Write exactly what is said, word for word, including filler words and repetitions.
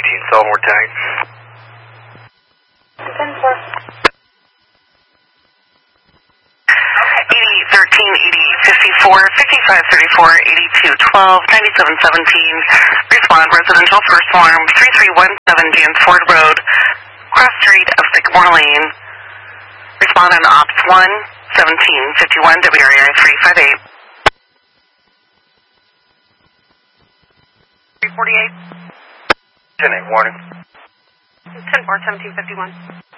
eighteen, Salmore tag. ten four. eighty, thirteen, eighty, fifty-four, fifty-five, thirty-four, eighty-two, twelve, ninety-seven, seventeen. Respond, residential first alarm, three three one seven Jansford Road, cross street of Sycamore Lane. Respond on Ops one, seventeen fifty-one, W R I three five eight. three forty-eight. ten eight, warning. ten four, seventeen fifty-one.